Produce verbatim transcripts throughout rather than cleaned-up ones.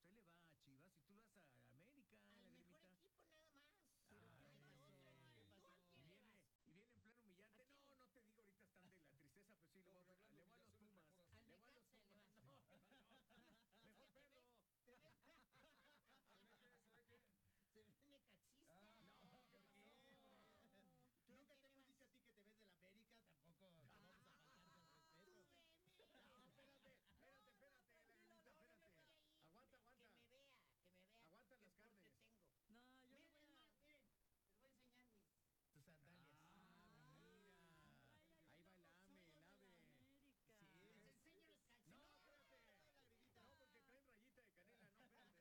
usted le va a Chivas y tú le vas a América, Al la mejor grimita. equipo nada más. Ay, ¿Qué pasó? sí. ¿Tú a Y quién le viene, vas? y viene en plano humillante. ¿A quién No, le- no te digo, ahorita están de la tristeza, pero sí, le No, voy, pero a- hablando le de voy a los humillaciones, Pumas. mejor así. Al Le voy a los Necaxa le Pumas. vas. No, no. Mejor Pedro. Te ves, ¿Se ve qué? ¿Se ve qué? se ve necaxista. Ah, No, ¿por ¿por qué? ¿Tú a Nunca quién te le hemos vas? dicho a ti que te ves de la América, tampoco te vamos a faltar del respeto. Tú veme. No, espérate, espérate, espérate, la grimita, No, no me espérate. voy a ir. Aguanta, Que me- aguanta. Que me vea, que me vea. Aguantan qué las porte carnes. tengo. No, yo Miren, no voy es a... más, miren, les voy a enseñar mis... Tus sandalias. Ah, mira. Ay, ay, Ahí yo va el no ame, soy el de la ave. América. Sí. Les enseño los No, calcetines. espérate. La grimita. No, porque traen rayita de canela, no, espérate.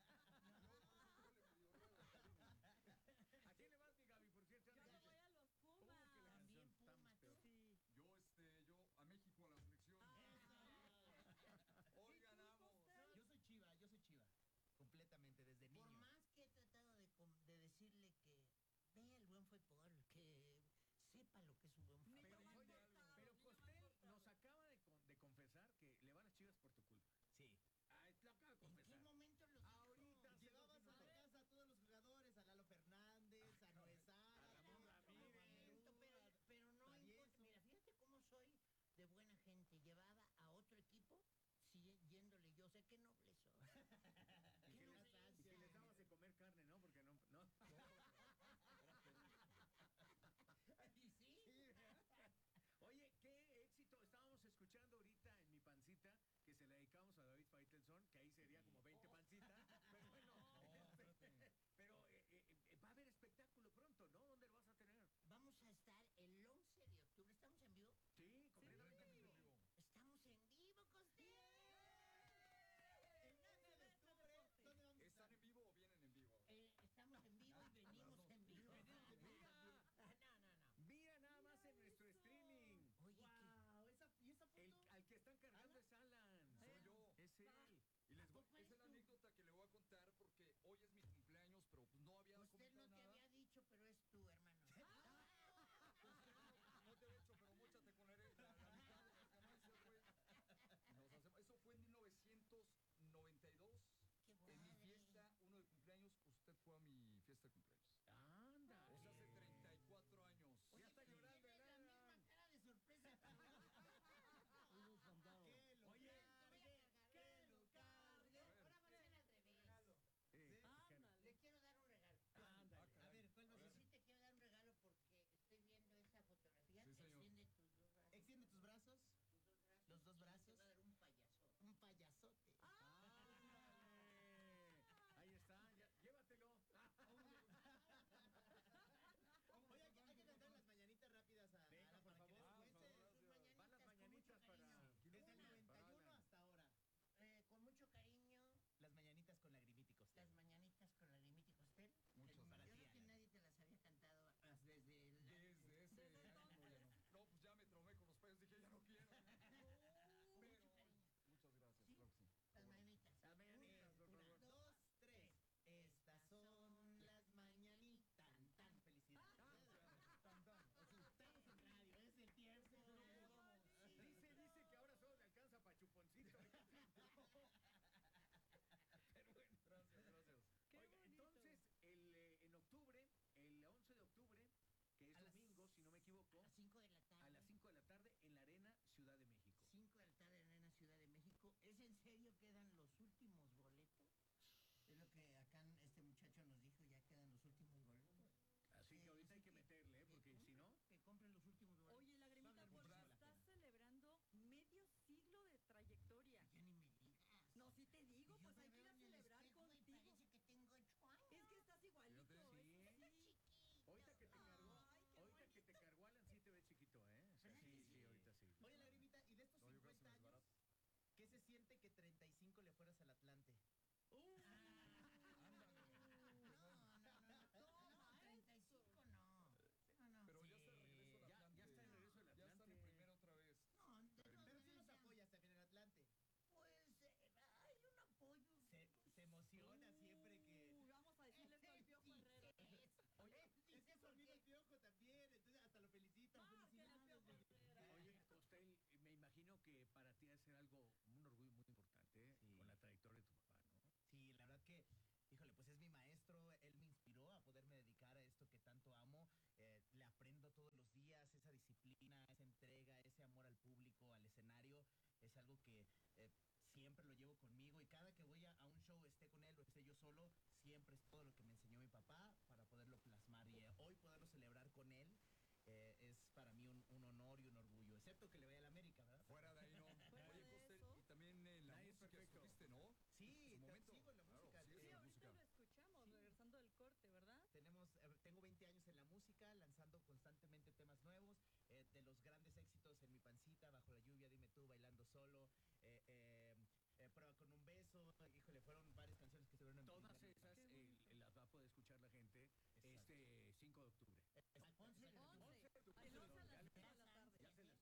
¿A quién le vas, mi Gaby, por cierto? Yo le voy a los Uh, que la Pumas. También canción tan Puma, peor. tú. Sí. Yo, este, yo, a México, a la selección. Hoy ganamos. Yo soy chiva, yo soy chiva. Completamente, desde niño. Por más que he tratado de, com- de decirle que vea el buen fútbol, que sepa lo que es un buen Ni Pero, no me ha oye, importado, pero ni no me ha Costel importado. nos acaba de, con- de confesar que le van a Chivas por tu culpa. Sí. Ay, lo acaba de ¿En qué confesar. momento los dijo? Ahorita. hace Llevabas dos a la minutos. casa a todos los jugadores, a Lalo Fernández, a Noé a Zárate, Ramón a Ramírez. Momento, pero, pero no Travieso. importa. Mira, fíjate cómo soy de buena gente. Llevaba a otro equipo sigue yéndole yo. Sé qué noble soy. Y Qué que, noble les, y que les dabas de comer carne, ¿no? Porque no. no. ¿Y sí? Oye, qué éxito. Estábamos escuchando ahorita en mi pancita que se la dedicamos a David Faitelson, que ahí sería como veinte pancitas. Pero bueno, este, pero eh, eh, eh, va a haber espectáculo pronto, ¿no? ¿Dónde lo vas a tener? Vamos a estar el once de octubre. ¿Estamos en vivo? Sí, completamente en vivo. vivo. Estamos en vivo, Costel. El once de octubre, ¿dónde vamos a ¿Están estar? en vivo o vienen en vivo? Eh, estamos en vivo y venimos en vivo. Mira, Ah, no, no, no. mira nada más en nuestro streaming. Oye, ¿qué? Wow, esa, ¿y esa foto? El, al que están cargando ¿Alan? es Alan. Soy yo. Es él. Y les voy, ¿A poco esa eres es la tú? anécdota que le voy a contar porque hoy es mi cumpleaños, pero pues no había Usted comentado no te nada. había dicho, pero es tú, hermano. Pues, no, no te he hecho, pero móchate con la, la, la mitad de las ganancias, güey. Nos hacemos- Eso fue en mil novecientos noventa y dos. Qué En mi padre. fiesta, uno de cumpleaños, usted fue a mi fiesta de cumpleaños. Anda. O sea, hace treinta y cuatro años. Ya está pero llorando el tienes la Alan. misma cara de sorpresa. Que lo Oye, cargue, que lo cargue. Ahora va a ser al revés. Eh, Sí. Ándale. Le quiero dar un regalo. Ándale. A ver, ¿cuál va a Pero ser? sí te quiero dar un regalo porque estoy viendo esa fotografía. Sí, señor. Extiende tus dos brazos. Extiende tus brazos, tus dos brazos. los dos y brazos. Te va a dar un payaso. un payasote. Ándale. Ahí está, ya- llévatelo. solo, siempre es todo lo que me enseñó mi papá para poderlo plasmar y eh, hoy poderlo celebrar con él eh, es para mí un, un honor y un orgullo, excepto que le vaya a la América, ¿verdad? Fuera de ahí, ¿no? Fuera Oye, de Costel, eso. y también en la Nadie es música perfecto. estuviste, ¿no? Sí, En su te- momento. sigo en la Claro, música. sigues Sí, en la ahorita música. lo escuchamos, regresando del corte, ¿verdad? Tenemos, eh, tengo veinte años en la música, lanzando constantemente temas nuevos, eh, de los grandes éxitos En mi pancita, Bajo la lluvia, Dime tú, Bailando solo, eh, eh, eh, Prueba con un beso, híjole, fueron varias canciones que estuvieron en Todas primer esas lugar. eh, las va a poder escuchar la gente este cinco de octubre. Exacto, once de exacto. octubre. once. de octubre, El once a perdón, las ya cinco de la tarde. Ya se las...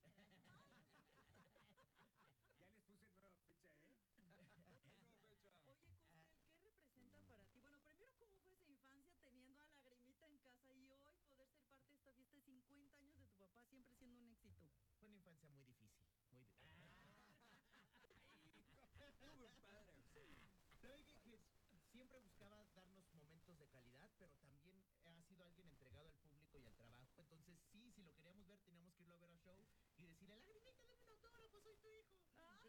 Ya les puse nueva fecha, ¿eh? Nueva fecha. Oye, Costel, ¿qué representa para ti? Bueno, primero, ¿cómo fue esa infancia teniendo a Lagrimita en casa y hoy poder ser parte de esta fiesta de cincuenta años de tu papá, siempre siendo un éxito? Fue una infancia muy difícil, muy di- Tuve un padre. ¿Sabe qué? Que siempre buscaba darnos momentos de calidad, pero también ha sido alguien entregado al público y al trabajo. Entonces, sí, si lo queríamos ver, teníamos que irlo a ver al show y decirle, Lagrimita, dame un autógrafo, soy tu hijo.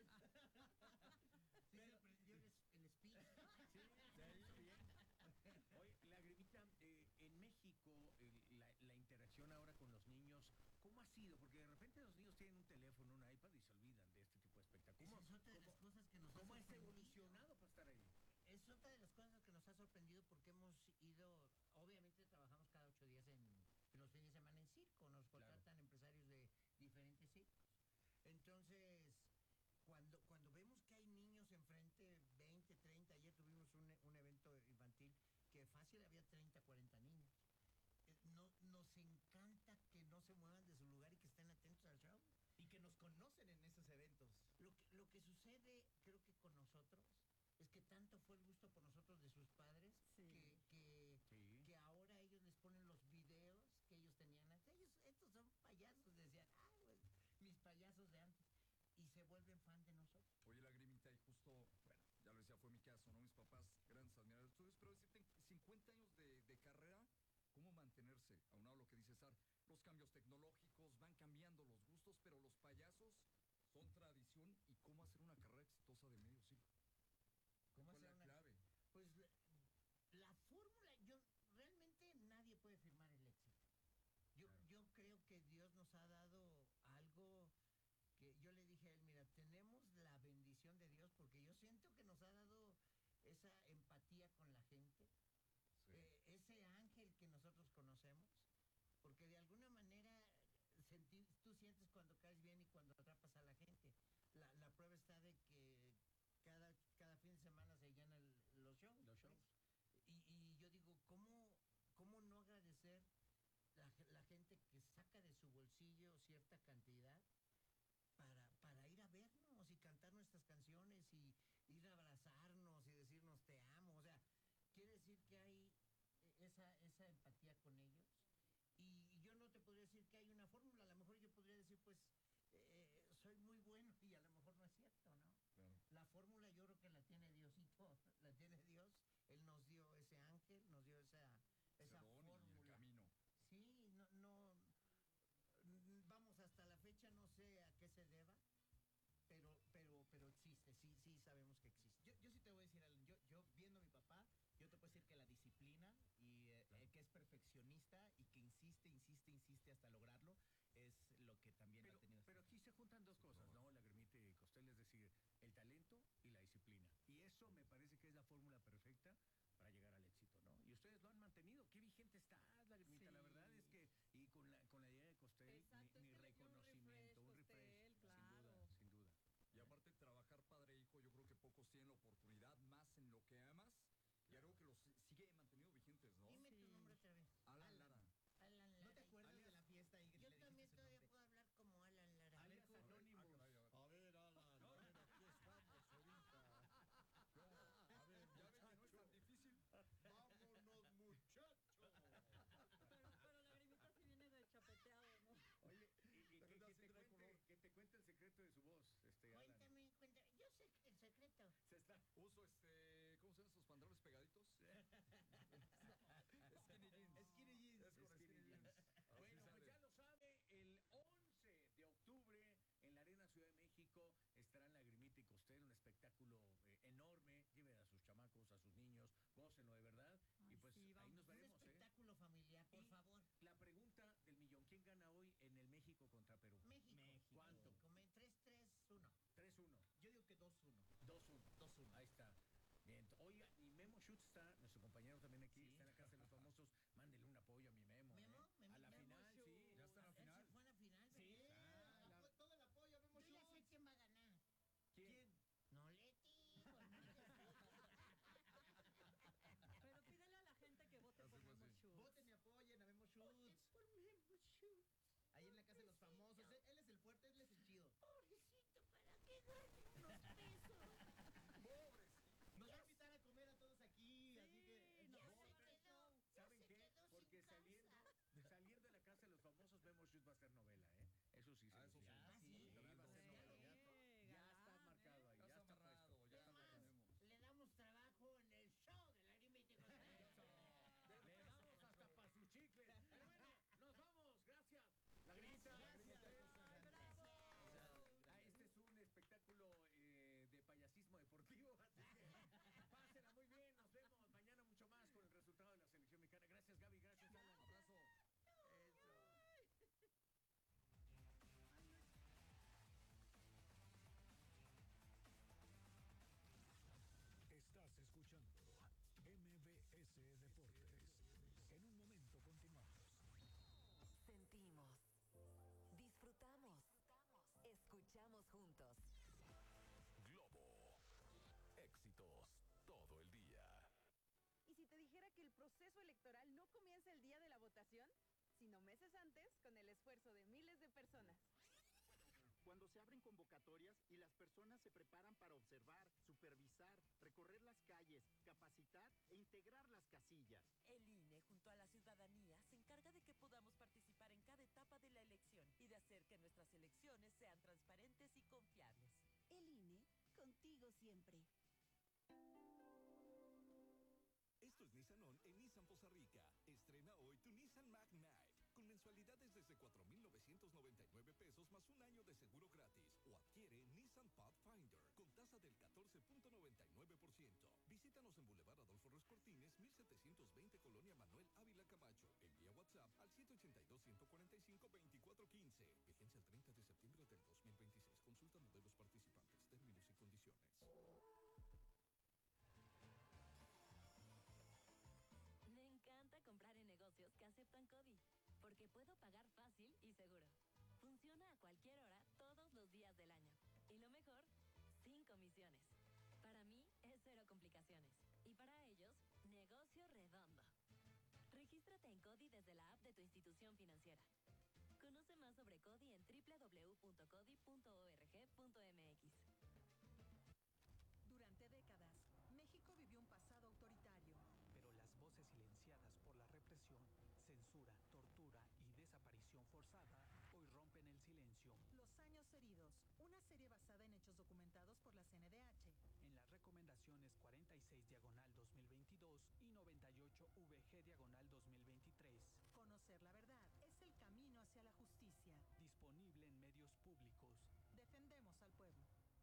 Sí, sí, aprendió el, es- el speech. Sí, de ahí bien. Oye, Lagrimita, eh, en México, el- la, la interacción ahora con los niños, ¿cómo ha sido? Porque de repente los niños tienen un teléfono, un iPad y se olvidan de este tipo de espectáculos. Esa es otra de las cosas que nos ha ¿Cómo ha sorprendido. evolucionado para estar ahí? Es otra de las cosas que nos ha sorprendido porque hemos ido, obviamente trabajamos cada ocho días en, en los fines de semana en circo, nos Claro. contratan empresarios de diferentes circos. Entonces, cuando, cuando vemos que hay niños enfrente, veinte, treinta, ayer tuvimos un, un evento infantil que fácil había treinta, cuarenta niños. Eh, No, nos encanta que no se muevan de su lugar y que estén atentos al show. Y que nos conocen en esos eventos. Lo que, lo que sucede, creo que con nosotros, es que tanto fue el gusto por nosotros de sus padres Sí. que, que, Sí. que ahora ellos les ponen los videos que ellos tenían antes. Ellos, estos son payasos, decían, ah, pues, mis payasos de antes. Y se vuelven fan de nosotros. Oye, Lagrimita, y justo, bueno, ya lo decía, fue mi caso, ¿no? Mis papás, grandes admiradores tuyos, pero decirte, en cincuenta años de, de carrera, ¿cómo mantenerse? Aunado a lo que dice Sar, los cambios tecnológicos, van cambiando los gustos, pero los payasos son tradición, y cómo hacer una carrera exitosa de medio siglo. ¿Cómo ¿Cuál es hacer la una- clave? Pues la, la fórmula, yo realmente nadie puede firmar el éxito. Yo, Claro. yo creo que Dios nos ha dado algo que yo le dije a él, mira, tenemos la bendición de Dios porque yo siento que nos ha dado esa empatía con la gente, Sí. eh, ese ángel que nosotros conocemos, porque de alguna manera senti- tú sientes cuando caes bien y cuando atrapas a la gente. La, la prueba está de que cada, cada fin de semana se llenan el- los shows. Los pues. shows. Y, y yo digo, ¿cómo, cómo no agradecer la, ge- la gente que saca de su bolsillo cierta cantidad para, para ir a vernos y cantar nuestras canciones y ir a abrazarnos y decirnos te amo? O sea, quiere decir que hay eh, esa, esa empatía con ellos. Y, y yo no te podría decir que hay una fórmula. A lo mejor yo podría decir, pues, eh, soy muy bueno y a lo mejor no es cierto, ¿no? Claro. La fórmula yo creo que la tiene Diosito, la tiene Dios. Él nos dio ese ángel, nos dio esa, Ese esa don y el fórmula. camino. Sí, no, no, mm, vamos, hasta la fecha no sé a qué se deba, pero, pero, pero existe, sí, sí sabemos que existe. Yo, yo sí te voy a decir, Alan, yo, yo viendo a mi papá, yo te puedo decir que la disciplina y eh, Claro. eh, que es perfeccionista y que insiste, insiste, insiste hasta lograrlo, es lo que también Pero, ha tenido. pero aquí se juntan dos cosas, ¿no? Lagrimita y Costel, es decir, el talento y la disciplina. Y eso me parece que es la fórmula perfecta para llegar al éxito, ¿no? Y ustedes lo han mantenido. Qué vigente está, Lagrimita. La verdad es que, y con la, con la idea de Costel, Exacto, mi, es mi que le dio un reconocimiento, un refresh, refresh, Costel, sin duda, claro. sin duda. Y aparte trabajar padre e hijo, yo creo que pocos tienen la oportunidad, más en lo que amas, y algo que los sigue manteniendo vigentes, ¿no? Dime tu Sí. nombre otra vez. Alan Lara. Alan ¿No te Lara. acuerdas de la fiesta ahí que Yo le dijiste también su todavía nombre? puedo hablar como Alan Lara. Alias A ver, Anónimos. ah, caray, a ver. A ver, Alan, No. a ver, aquí estamos ahorita. No, a ver, ya ven que no es tan difícil. Vámonos, muchachos. Pero, pero Lagrimita sí viene de chapeteado, ¿no? Oye, y, y De que, verdad, que sí te trae cuente, color. que te cuente el secreto de su voz, este, Alan. Cuéntame, cuéntame. Yo sé el secreto. Se está... Uso este, ¿cómo se llaman esos pantalones pegaditos? Skinny jeans. Skinny jeans. Es con Skinny skinny jeans. jeans. Así Bueno, pues sale. ya lo sabe, el once de octubre en la Arena Ciudad de México estarán Lagrimita y Costel, un espectáculo eh, enorme. Lleven a sus chamacos, a sus niños, gocen. en Noé, ¿verdad? Ay, Y pues sí, ahí vamos. nos Un veremos, ¿eh? espectáculo familiar, por Y favor. la pregunta del millón, ¿quién gana hoy en el México contra Perú? México. México. ¿Cuánto? México, me- tres tres uno. tres uno. Yo digo que dos uno. dos uno. dos uno. Ahí está. Bien, oiga, y Memo Schutz está, nuestro compañero también aquí, Sí. está en la casa de los famosos. Mándele un apoyo a mi Memo. Memo, ¿eh? Memo, A la Memo final, sí. Schutz. ¿Ya está en la Él se final? fue a la final, Sí, ¿verdad? Ah, la- apo- todo el apoyo a Memo Yo ya sé Schutz. quién va a ganar. ¿Quién? No, Leti. Pero pídele a la gente que vote Así por fue, Memo sí. Schutz. Voten y apoyen a Memo Schutz. por Memo Schutz. Ahí en la casa de los famosos. Él, él es el fuerte, él es el chido. Pobrecito, para que gane unos pesos. Nos va a invitar a comer a todos aquí, así que... Sí, Ya no, se voten. quedó. Ya ¿Saben se qué? quedó sin Porque casa. saliendo, saliendo de la casa de los famosos, Memo Schutz va a ser novela, ¿eh? Eso sí, Ah, se eso los sí. digo. Ah, sí. Sí, va a ser Sí, novela. Ya, Eh, ya está galán, marcado ¿eh? ahí, Ya ya está está puesto. amarrado, ya Es lo más, tenemos. le damos trabajo en el show de la Grimita y González. Le damos hasta para sus chicles. Pero bueno, nos vamos. Gracias. La grimita. La Gracias. grimita. Ay, bravo. Ah, este es un espectáculo eh, de payasismo deportivo, así que pásenla muy bien, nos vemos mañana mucho más con el resultado de la selección mexicana. Gracias Gaby, gracias Alan. Abrazo. Estás escuchando M B S Deportes. En un momento continuamos. Sentimos, disfrutamos, escuchamos juntos. Globo. Éxitos todo el día. ¿Y si te dijera que el proceso electoral no comienza el día de la votación, sino meses antes con el esfuerzo de miles de personas? Cuando se abren convocatorias y las personas se preparan para observar, supervisar, recorrer las calles, capacitar e integrar las casillas. El I N E, junto a la ciudadanía, se encarga de que podamos participar en cada etapa de la elección y de hacer que nuestras elecciones sean transparentes y confiables. El I N E, contigo siempre. Esto es Nissan On en Nissan Poza Rica. Estrena hoy tu Nissan Mag Knight con mensualidades desde cuatro mil novecientos noventa y nueve pesos más un año de seguro gratis. O adquiere Nissan Pathfinder con tasa del catorce punto noventa y nueve por ciento. Visítanos en Boulevard Adolfo Ruiz Cortines, mil setecientos veinte, Colonia Manuel Ávila Camacho. Envía WhatsApp al siete ocho dos, uno cuatro cinco, dos cuatro uno cinco. Vigencia el treinta de septiembre del dos mil veintiséis. Consulta modelos participantes, términos y condiciones. Me encanta comprar en negocios que aceptan CODI, porque puedo pagar fácil y seguro. Funciona a cualquier hora, todos los días del año. Y lo mejor, sin comisiones. Para mí es cero complicaciones. Y para ellos, negocio redondo. Regístrate en CODI desde la app de tu institución financiera. Conoce más sobre CODI en doble u doble u doble u punto codi punto org punto m x. Durante décadas, México vivió un pasado autoritario. Pero las voces silenciadas por la represión, censura, tortura y desaparición forzada hoy rompen el silencio. Los años heridos, una serie basada en hechos documentados por la C N D H. En las recomendaciones cuarenta y seis diagonal dos mil veintidós y noventa y ocho V G diagonal dos mil veintitrés. Conocer la verdad es el camino hacia la justicia. Disponible en medios públicos. Defendemos al pueblo.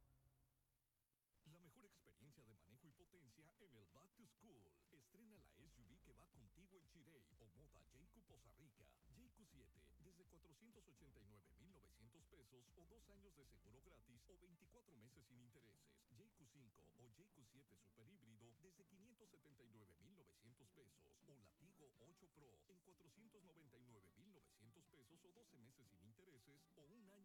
La mejor experiencia de manejo y potencia en el Back to School. Estrena la S U V que va contigo en Chirey o Moda Jayco Poza Rica. Jayco siete, desde cuatrocientos ochenta y nueve mil novecientos pesos o dos años de seguro gratis o veinticuatro meses sin intereses. Jayco cinco o Jayco siete Super Híbrido desde quinientos setenta y nueve mil novecientos pesos. O Latigo ocho Pro en cuatrocientos noventa y nueve mil novecientos pesos o doce meses sin intereses o un año